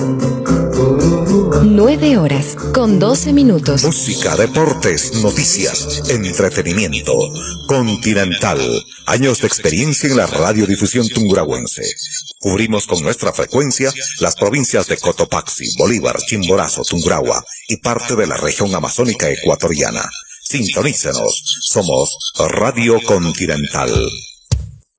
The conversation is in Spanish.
9 horas con 12 minutos. Música, deportes, noticias, entretenimiento. Continental. Años de experiencia en la radiodifusión tungurahuense. Cubrimos con nuestra frecuencia las provincias de Cotopaxi, Bolívar, Chimborazo, Tungurahua y parte de la región amazónica ecuatoriana. Sintonícenos. Somos Radio Continental.